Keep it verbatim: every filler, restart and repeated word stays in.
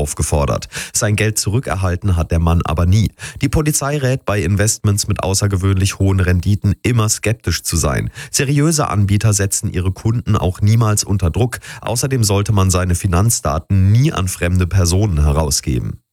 aufgefordert. Sein Geld zurückerhalten hat der Mann aber nie. Die Polizei rät bei Investments mit außergewöhnlich hohen Renditen immer skeptisch zu sein. Seriöse Anbieter setzen ihre Kunden auch niemals unter Druck. Außerdem sollte man seine Finanzdaten nie an fremde Personen herausgeben.